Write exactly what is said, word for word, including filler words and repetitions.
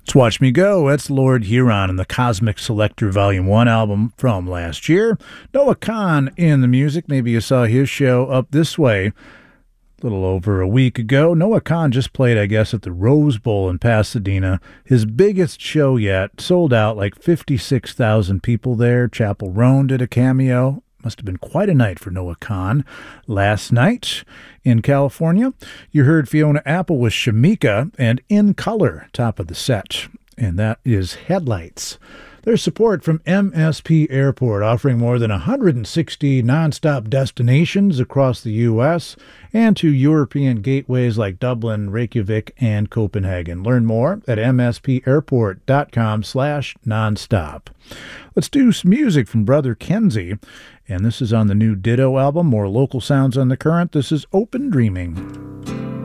Let's Watch Me Go. That's Lord Huron and the Cosmic Selector Volume one album from last year. Noah Kahan in the music. Maybe you saw his show Up This Way a little over a week ago. Noah Kahan just played, I guess, at the Rose Bowl in Pasadena. His biggest show yet. Sold out, like fifty-six thousand people there. Chappell Roan did a cameo. Must have been quite a night for Noah Kahan. Last night in California, you heard Fiona Apple with Shamika and In Color, top of the set. And that is Headlights. There's support from M S P Airport, offering more than one hundred sixty nonstop destinations across the U S and to European gateways like Dublin, Reykjavik, and Copenhagen. Learn more at mspairport.com slash nonstop. Let's do some music from Brother Kenzie, and this is on the new Ditto album. More local sounds on the current. This is Open Dreaming.